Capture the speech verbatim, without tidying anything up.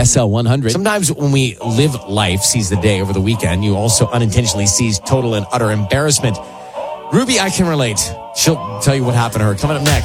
S L one hundred. Sometimes when we live life, seize the day over the weekend, you also unintentionally seize total and utter embarrassment. Ruby, I can relate. She'll tell you what happened to her. Coming up next.